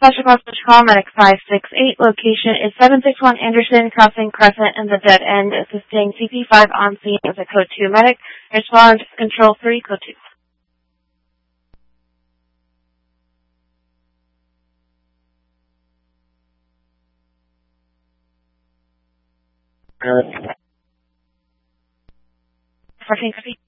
Special call, medic 568. Location is 761 Anderson, crossing Crescent and the dead end, assisting CP5 on scene as a code 2 medic. Respond control 3, code 2. Copy.